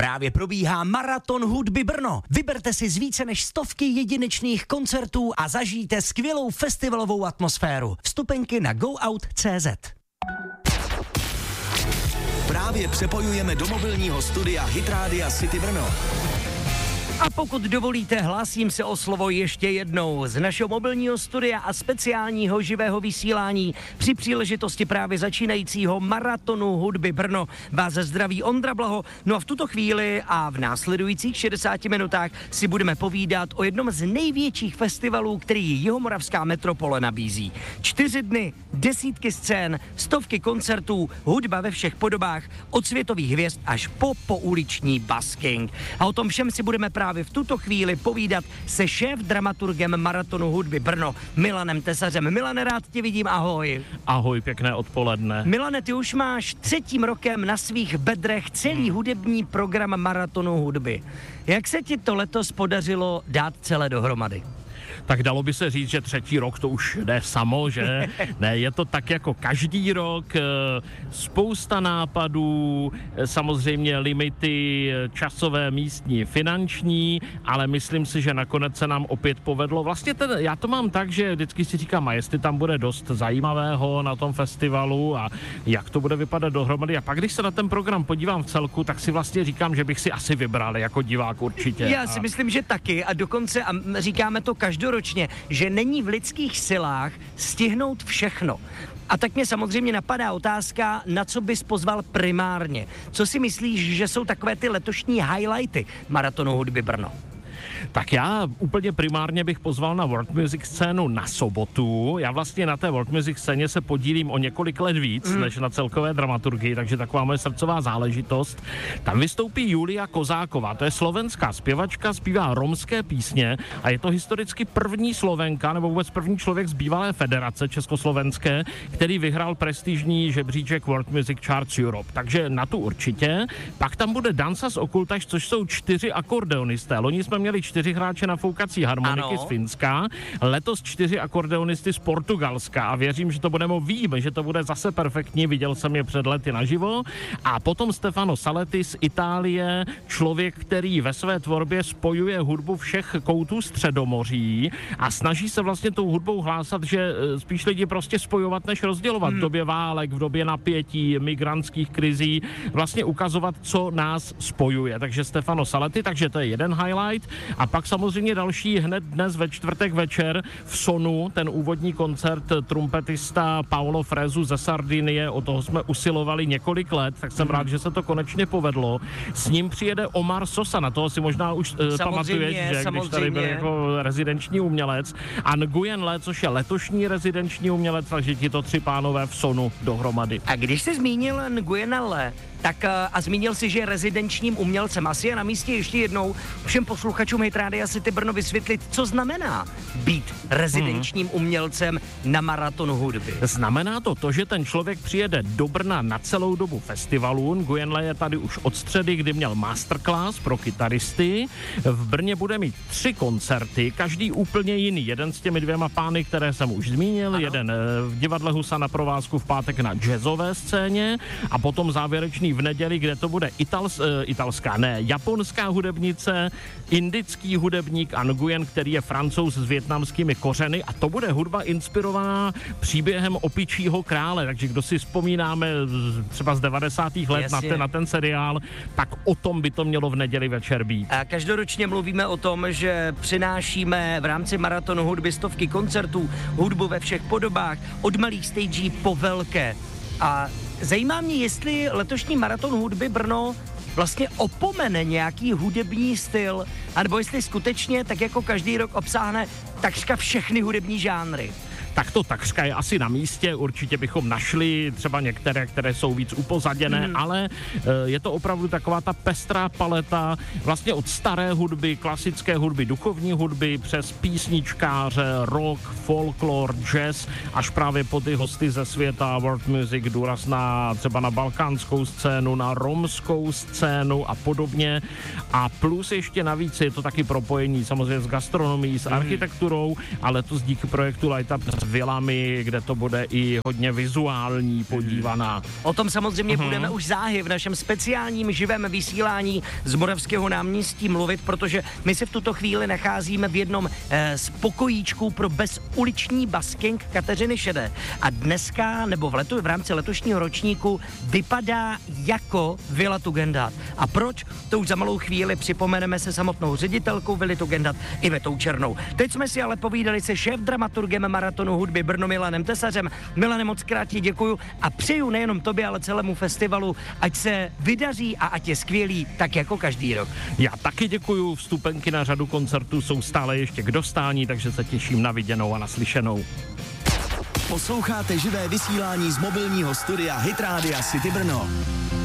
Právě probíhá Maraton hudby Brno. Vyberte si z více než 100 jedinečných koncertů a zažijte skvělou festivalovou atmosféru. Vstupenky na goout.cz. Právě přepojujeme do mobilního studia Hit Rádia City Brno. A pokud dovolíte, hlásím se o slovo ještě jednou. Z našeho mobilního studia a speciálního živého vysílání při příležitosti právě začínajícího Maratonu hudby Brno vás zdraví Ondra Blaho. No a v tuto chvíli a v následujících 60 minutách si budeme povídat o jednom z největších festivalů, který jihomoravská metropole nabízí. 4 dny, desítky scén, stovky koncertů, hudba ve všech podobách, od světových hvězd až po pouliční basking. A o tom všem si budeme právě v tuto chvíli povídat se šéf-dramaturgem Maratonu hudby Brno, Milanem Tesařem. Milane, rád tě vidím, ahoj. Ahoj, pěkné odpoledne. Milane, ty už máš 3. rokem na svých bedrech celý hudební program Maratonu hudby. Jak se ti to letos podařilo dát celé dohromady? Tak dalo by se říct, že 3. rok to už jde samo, že? Ne, je to tak jako každý rok, spousta nápadů, samozřejmě limity časové, místní, finanční, ale myslím si, že nakonec se nám opět povedlo. Vlastně já to mám tak, že vždycky si říkám, a jestli tam bude dost zajímavého na tom festivalu a jak to bude vypadat dohromady. A pak, když se na ten program podívám v celku, tak si vlastně říkám, že bych si asi vybral jako divák určitě. Já si myslím, že taky a dokonce, a říkáme to každoročně, že není v lidských silách stihnout všechno. A tak mě samozřejmě napadá otázka, na co bys pozval primárně. Co si myslíš, že jsou takové ty letošní highlighty Maratonu hudby Brno? Tak já úplně primárně bych pozval na World Music scénu na sobotu. Já vlastně na té World Music scéně se podílím o několik let víc, než na celkové dramaturgii, takže taková moje srdcová záležitost. Tam vystoupí Julia Kozáková, to je slovenská zpěvačka, zpívá romské písně a je to historicky první Slovenka, nebo vůbec první člověk z bývalé federace československé, který vyhrál prestižní žebříček World Music Charts Europe. Takže na tu určitě. Pak tam bude Dansas Occultaš, což jsou 4 akordeonisté. Loni jsme měli 4 hráče na foukací harmoniky z Finska, letos 4 akordeonisty z Portugalska a věřím, že to vím, že to bude zase perfektní, viděl jsem je před lety naživo. A potom Stefano Saletti z Itálie, člověk, který ve své tvorbě spojuje hudbu všech koutů Středomoří a snaží se vlastně tou hudbou hlásat, že spíš lidi prostě spojovat, než rozdělovat v době válek, v době napětí, migrantských krizí, vlastně ukazovat, co nás spojuje. Takže Stefano Saletti, takže to je jeden highlight. A pak samozřejmě další hned dnes ve čtvrtek večer v Sonu, ten úvodní koncert trumpetista Paolo Frezu ze Sardinie, o toho jsme usilovali několik let, tak jsem rád, že se to konečně povedlo. S ním přijede Omar Sosa, na toho si možná už pamatuješ, že když tady byl jako rezidenční umělec. A Nguyen Le, což je letošní rezidenční umělec, takže ti to 3 pánové v Sonu dohromady. A když jsi zmínil Nguyena Le, tak a zmínil si, že je rezidenčním umělcem. Asi je na místě ještě jednou všem posluchačům Hit Rádia City Brno vysvětlit, co znamená být rezidenčním umělcem na Maratonu hudby. Znamená to, že ten člověk přijede do Brna na celou dobu festivalu. Nguyen Le je tady už od středy, kdy měl masterclass pro kytaristy. V Brně bude mít 3 koncerty, každý úplně jiný. Jeden s těmi 2 pány, které jsem už zmínil, jeden v divadle Husa na provázku v pátek na jazzové scéně a potom závěrečný v neděli, kde to bude japonská hudebnice, indický hudebník Nguyen, který je Francouz s vietnamskými kořeny a to bude hudba inspirovaná příběhem Opičího krále, takže kdo si vzpomínáme třeba z 90. let na ten seriál, tak o tom by to mělo v neděli večer být. A každoročně mluvíme o tom, že přinášíme v rámci Maratonu hudby stovky koncertů, hudbu ve všech podobách, od malých stagí po velké. A zajímá mě, jestli letošní Maraton hudby Brno vlastně opomene nějaký hudební styl, anebo jestli skutečně, tak jako každý rok, obsáhne takřka všechny hudební žánry. Tak to takřka je asi na místě, určitě bychom našli třeba některé, které jsou víc upozaděné, ale je to opravdu taková ta pestrá paleta vlastně od staré hudby, klasické hudby, duchovní hudby, přes písničkáře, rock, folklore, jazz, až právě po ty hosty ze světa, world music, důraz třeba na balkánskou scénu, na romskou scénu a podobně. A plus ještě navíc je to taky propojení samozřejmě s gastronomií, s architekturou, ale to díky projektu Light Up vilami, kde to bude i hodně vizuální, podívaná. O tom samozřejmě budeme už záhy v našem speciálním živém vysílání z Moravského náměstí mluvit, protože my se v tuto chvíli nacházíme v jednom z pokojíčků pro bezuliční basking Kateřiny Šedé. A dneska, nebo v rámci letošního ročníku, vypadá jako Vila Tugendhat. A proč? To už za malou chvíli připomeneme se samotnou ředitelkou Vily Tugendhat Ivetou Černou. Teď jsme si ale povídali se šéfdramaturgem Maratonu hudby Brno Milanem Tesařem. Milane, moc krát ti děkuju a přeju nejenom tobě, ale celému festivalu, ať se vydaří a ať je skvělý, tak jako každý rok. Já taky děkuju, vstupenky na řadu koncertů jsou stále ještě k dostání, takže se těším na viděnou a naslyšenou. Posloucháte živé vysílání z mobilního studia Hit Rádia City Brno.